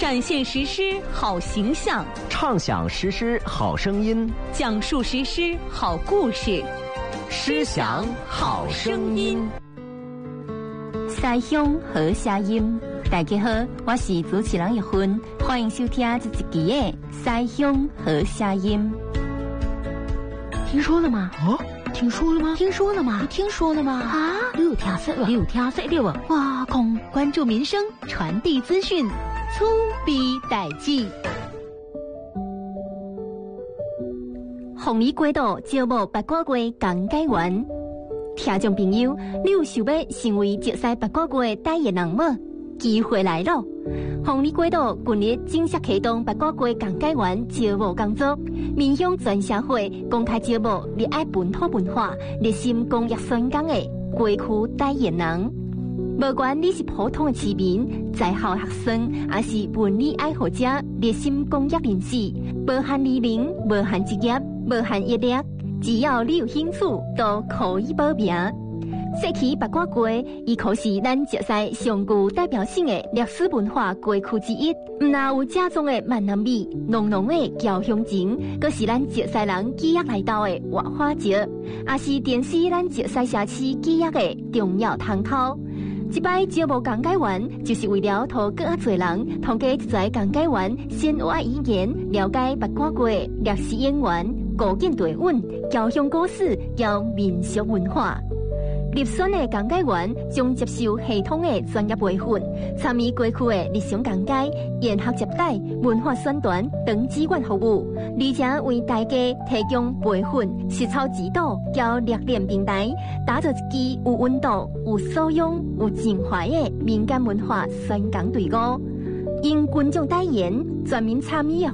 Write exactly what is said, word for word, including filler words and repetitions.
展现实施好形象， 唱响实施好声音， 讲述实施好故事， 诗响好声音。 西乡好声音，大家好，我是主持人玉芬，欢迎收听这一期的西乡好声音。 听说了吗？ 啊，听说了吗？ 听说了吗？ 你听说了吗？ 啊，你有听说了？ 你有听说了吗？ 哇空，关注民生，传递资讯，粗逼代记。 凤梨街道招募八卦街讲解员，听众朋友，你有想要成为熟悉八卦街代言人吗？机会来了！凤梨街道近日正式启动八卦街讲解员招募工作，面向全社会公开招募热爱本土文化、热心公益宣讲的街区代言人。无管你是普通的市民、在校学生，还是文理爱好者、热心公益人士，无限年龄、无限职业、无限阅历，只要你有兴趣，都可以报名。说起八卦街，伊可是咱浙西上具代表性的历史文化街区之一。唔但有正宗的闽南味、浓浓的侨乡情，佫是咱浙西人记忆来到的活化石，也是电视咱浙西社区记忆的重要窗口。一摆招募讲解员，就是为了让更加侪人通过一个讲解员先学语言，了解八卦街历史渊源、古建地稳、侨乡故事、兼民俗文化。入选的讲解员将接受系统的专业培训，参与街区的日常讲解、研学接待、文化宣传等志愿服务，而且为大家提供培训、实操指导、交历练平台，打造一支有温度、有素养、有情怀的民间文化宣讲队伍。因群众代言、全民参与的